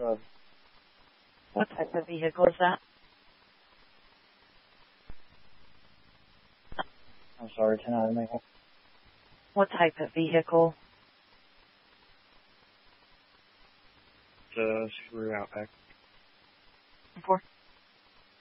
What type of vehicle is that? I'm sorry, 10 out of Maple. What type of vehicle? The Subaru Outback. 4.